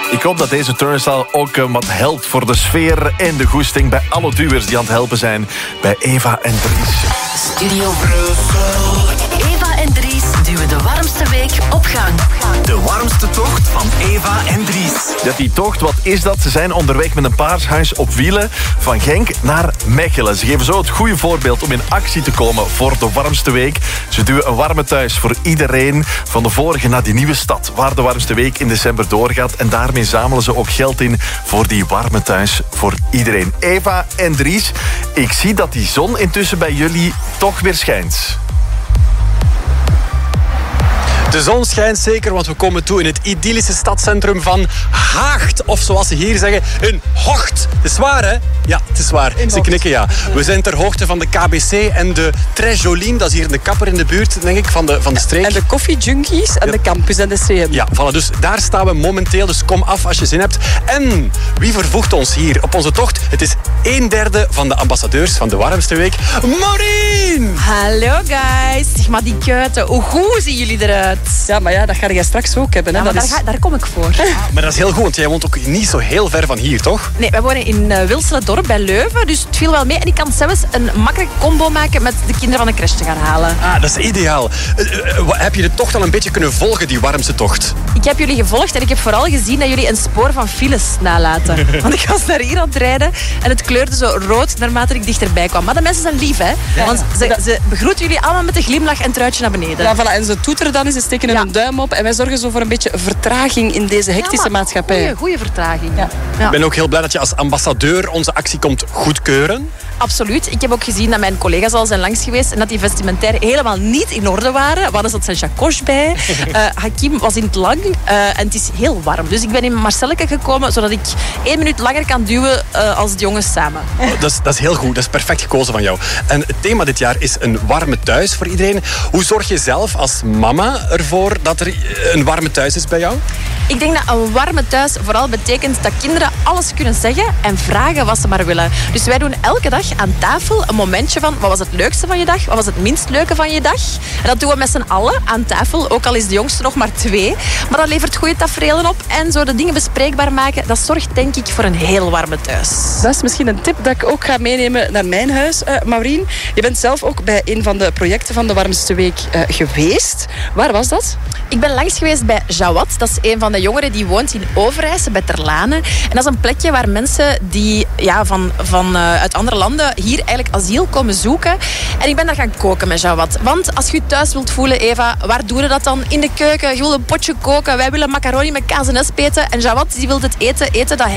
Ik hoop dat deze turnstile ook wat helpt voor de sfeer en de goesting bij alle duwers die aan het helpen zijn bij Eva en Dries. Studio Brussel. Eva en Dries duwen de warmste week op gang. De warmste tocht van Eva en Dries. Ja, die tocht, wat is dat? Ze zijn onderweg met een paarshuis op wielen van Genk naar Mechelen. Ze geven zo het goede voorbeeld om in actie te komen voor de warmste week. Ze duwen een warme thuis voor iedereen, van de vorige naar die nieuwe stad, waar de warmste week in december doorgaat. En daarmee zamelen ze ook geld in voor die warme thuis voor iedereen. Eva en Dries, ik zie dat die zon intussen bij jullie toch weer schijnt. De zon schijnt zeker, want we komen toe in het idyllische stadscentrum van Haagt. Of zoals ze hier zeggen, een Hocht. Het is waar, hè? Ja, het is waar. Ze knikken, ja. We zijn ter hoogte van de KBC en de Très Jolien. Dat is hier de kapper in de buurt, denk ik, van de streek. En de koffiejunkies en de campus en de CM. Ja, voilà. Dus daar staan we momenteel. Dus kom af als je zin hebt. En wie vervoegt ons hier op onze tocht? Het is 1/3 van de ambassadeurs van de warmste week. Maureen! Hallo guys. Zeg maar die kuiten, hoe goed zien jullie eruit? Ja, maar ja, dat ga jij straks ook hebben. Hè? Ja, maar daar kom ik voor. Maar dat is heel goed, want jij woont ook niet zo heel ver van hier, toch? Nee, wij wonen in Wilselen-dorp bij Leuven. Dus het viel wel mee. En ik kan zelfs een makkelijke combo maken met de kinderen van de crash te gaan halen. Ah, dat is ideaal. Heb je de tocht al een beetje kunnen volgen, die warmste tocht? Ik heb jullie gevolgd en ik heb vooral gezien dat jullie een spoor van files nalaten. Want ik was naar hier aan het rijden en het kleurde zo rood naarmate ik dichterbij kwam. Maar de mensen zijn lief, hè? Want ze begroeten jullie allemaal met een glimlach en truitje naar beneden. Ja, voilà. En ze toeteren dan eens, ze steken een duim op. En wij zorgen zo voor een beetje vertraging in deze hectische maatschappij. Goeie vertraging. Ja. Ik ben ook heel blij dat je als ambassadeur onze actie komt goedkeuren. Absoluut. Ik heb ook gezien dat mijn collega's al zijn langs geweest en dat die vestimentair helemaal niet in orde waren. Waar zat zijn chacoche bij? Hakim was in het lang en het is heel warm. Dus ik ben in Marcelleke gekomen zodat ik 1 minuut langer kan duwen als de jongens samen. Dat is heel goed. Dat is perfect gekozen van jou. En het thema dit jaar is een warme thuis voor iedereen. Hoe zorg je zelf als mama ervoor dat er een warme thuis is bij jou? Ik denk dat een warme thuis vooral betekent dat kinderen alles kunnen zeggen en vragen wat ze maar willen. Dus wij doen elke dag aan tafel een momentje van wat was het leukste van je dag, wat was het minst leuke van je dag. En dat doen we met z'n allen aan tafel, ook al is de jongste nog maar 2. Maar dat levert goede tafereelen op en zo de dingen bespreekbaar maken, dat zorgt denk ik voor een heel warme thuis. Dat is misschien een tip dat ik ook ga meenemen naar mijn huis. Maureen, je bent zelf ook bij een van de projecten van de warmste week geweest. Waar was dat? Ik ben langs geweest bij Jawad. Dat is een van de jongeren die woont in Overijse, bij Terlane. En dat is een plekje waar mensen die uit andere landen hier eigenlijk asiel komen zoeken. En ik ben daar gaan koken met Jawad. Want als je je thuis wilt voelen, Eva, waar doe je dat dan? In de keuken. Je wil een potje koken. Wij willen macaroni met kaas en esp eten. En Jawad die wil het eten dat